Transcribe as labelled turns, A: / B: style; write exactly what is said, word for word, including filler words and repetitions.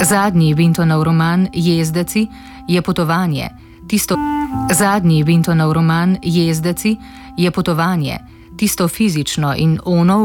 A: Zadnji Vintonov roman Jezdeci je potovanje, tisto Zadnji Vintonov roman Jezdeci je potovanje, tisto fizično in ono,